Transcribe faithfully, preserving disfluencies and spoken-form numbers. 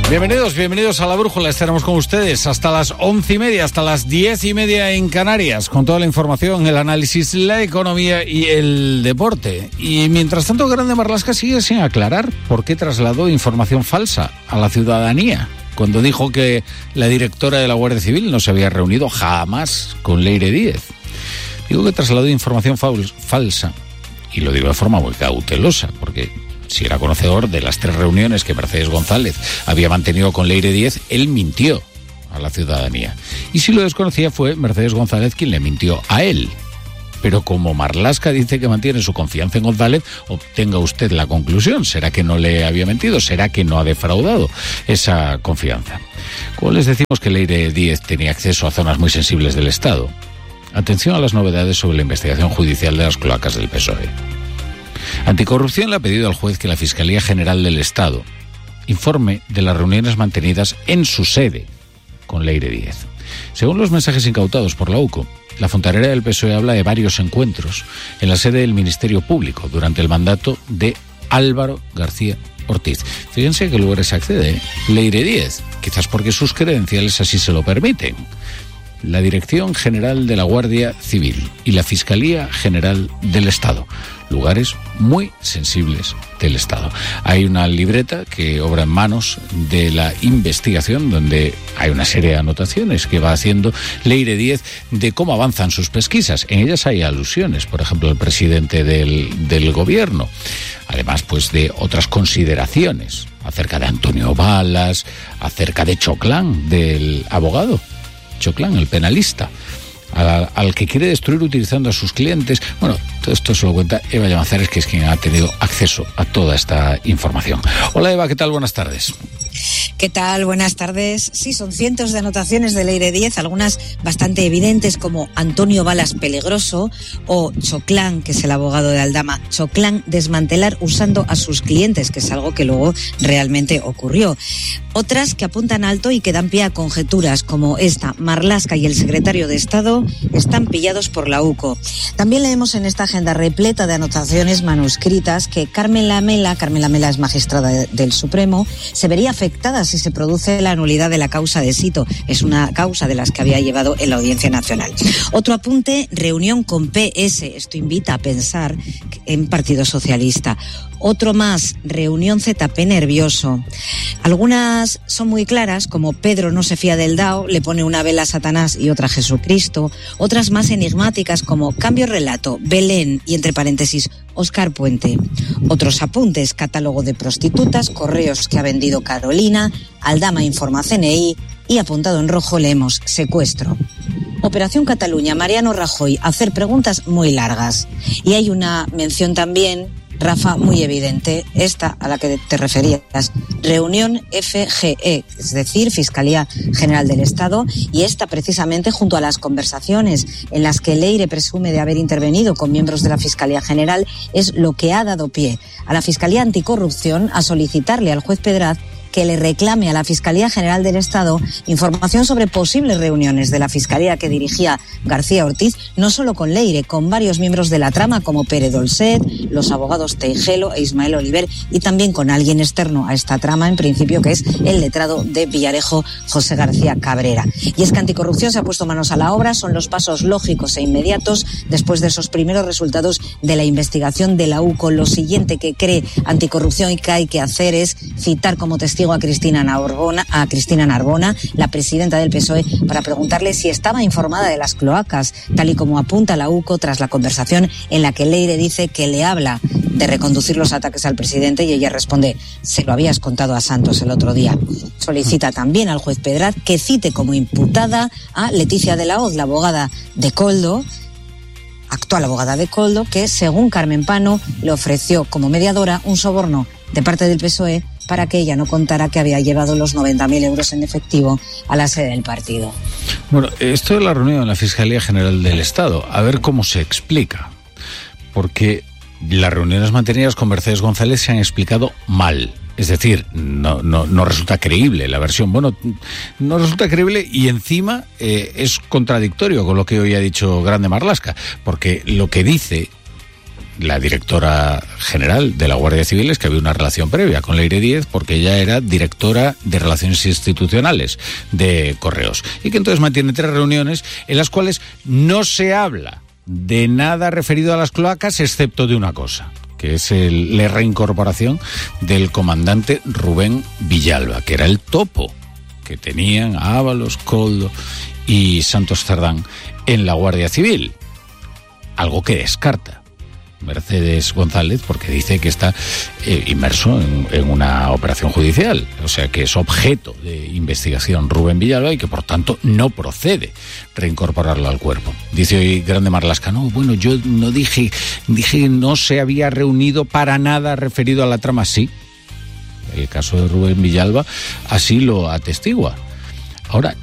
Bienvenidos, bienvenidos a La Brújula. Estaremos con ustedes hasta las once y media, hasta las diez y media en Canarias, con toda la información, el análisis, la economía y el deporte. Y mientras tanto, Grande Marlaska sigue sin aclarar por qué trasladó información falsa a la ciudadanía, cuando dijo que la directora de la Guardia Civil no se había reunido jamás con Leire Díez. Digo que trasladó información fal- falsa, y lo digo de forma muy cautelosa, porque si era conocedor de las tres reuniones que Mercedes González había mantenido con Leire Díez, él mintió a la ciudadanía. Y si lo desconocía, fue Mercedes González quien le mintió a él. Pero como Marlaska dice que mantiene su confianza en González, obtenga usted la conclusión. ¿Será que no le había mentido? ¿Será que no ha defraudado esa confianza? Como les decimos que Leire Díez tenía acceso a zonas muy sensibles del Estado, atención a las novedades sobre la investigación judicial de las cloacas del P S O E. Anticorrupción le ha pedido al juez que la Fiscalía General del Estado informe de las reuniones mantenidas en su sede con Leire Díez. Según los mensajes incautados por la U C O, la fontanera del P S O E habla de varios encuentros en la sede del Ministerio Público durante el mandato de Álvaro García Ortiz. Fíjense a qué lugares se accede, ¿eh? Leire Díez, quizás porque sus credenciales así se lo permiten. La Dirección General de la Guardia Civil y la Fiscalía General del Estado, lugares muy sensibles del Estado. Hay una libreta que obra en manos de la investigación, donde hay una serie de anotaciones que va haciendo Leire Díez de cómo avanzan sus pesquisas. En ellas hay alusiones, por ejemplo, al presidente del, del gobierno, además pues de otras consideraciones acerca de Antonio Balas, acerca de Choclán, del abogado Choclán, el penalista, al, al que quiere destruir utilizando a sus clientes. Bueno, todo esto se lo cuenta Eva Llamazares, que es quien ha tenido acceso a toda esta información. Hola Eva, ¿qué tal? Buenas tardes. ¿Qué tal? Buenas tardes. Sí, son cientos de anotaciones de Leire Díez, algunas bastante evidentes como Antonio Balas peligroso o Choclán, que es el abogado de Aldama. Choclán desmantelar usando a sus clientes, que es algo que luego realmente ocurrió. Otras que apuntan alto y que dan pie a conjeturas como esta: Marlaska y el secretario de Estado están pillados por la U C O. También leemos en esta agenda repleta de anotaciones manuscritas que Carmen Lamela, Carmen Lamela es magistrada de, del Supremo, se vería afectada si se produce la nulidad de la causa de Sito. Es una causa de las que había llevado en la Audiencia Nacional. Otro apunte: reunión con P S. Esto invita a pensar en Partido Socialista. Otro más: reunión Z P nervioso. Algunas son muy claras, como Pedro no se fía del D A O, le pone una vela a Satanás y otra a Jesucristo. Otras más enigmáticas, como cambio relato, Belén y entre paréntesis Óscar Puente. Otros apuntes: catálogo de prostitutas, correos que ha vendido Carolina, Aldama informa C N I y apuntado en rojo leemos secuestro. Operación Cataluña, Mariano Rajoy, hacer preguntas muy largas. Y hay una mención también, Rafa, muy evidente, esta a la que te referías, reunión F G E, es decir, Fiscalía General del Estado, y esta precisamente junto a las conversaciones en las que Leire presume de haber intervenido con miembros de la Fiscalía General, es lo que ha dado pie a la Fiscalía Anticorrupción a solicitarle al juez Pedraz que le reclame a la Fiscalía General del Estado información sobre posibles reuniones de la Fiscalía que dirigía García Ortiz, no solo con Leire, con varios miembros de la trama como Pere Dolcet, los abogados Teijelo e Ismael Oliver, y también con alguien externo a esta trama, en principio, que es el letrado de Villarejo, José García Cabrera. Y es que Anticorrupción se ha puesto manos a la obra, son los pasos lógicos e inmediatos después de esos primeros resultados de la investigación de la U C O. Lo siguiente que cree Anticorrupción y que hay que hacer es citar como testigo a Cristina Narbona, a Cristina Narbona, la presidenta del P S O E, para preguntarle si estaba informada de las cloacas, tal y como apunta la U C O tras la conversación en la que Leire dice que le habla de reconducir los ataques al presidente y ella responde: se lo habías contado a Santos el otro día. Solicita también al juez Pedraz que cite como imputada a Leticia de la Hoz, la abogada de Koldo, actual abogada de Koldo, que según Carmen Pano le ofreció como mediadora un soborno de parte del P S O E para que ella no contara que había llevado los noventa mil euros en efectivo a la sede del partido. Bueno, esto de la reunión en la Fiscalía General del Estado, a ver cómo se explica, porque las reuniones mantenidas con Mercedes González se han explicado mal. Es decir, no, no, no resulta creíble la versión. Bueno, no resulta creíble y encima eh, es contradictorio con lo que hoy ha dicho Grande Marlaska, porque lo que dice la directora general de la Guardia Civil es que había una relación previa con Leire Díez porque ella era directora de Relaciones Institucionales de Correos y que entonces mantiene tres reuniones en las cuales no se habla de nada referido a las cloacas excepto de una cosa, que es el, la reincorporación del comandante Rubén Villalba, que era el topo que tenían Ábalos, Koldo y Santos Cerdán en la Guardia Civil. Algo que descarta Mercedes González porque dice que está eh, inmerso en, en una operación judicial, o sea que es objeto de investigación Rubén Villalba y que por tanto no procede reincorporarlo al cuerpo. Dice hoy Grande Marlaska, no, bueno, yo no dije, dije que no se había reunido para nada referido a la trama, sí. El caso de Rubén Villalba así lo atestigua. Ahora,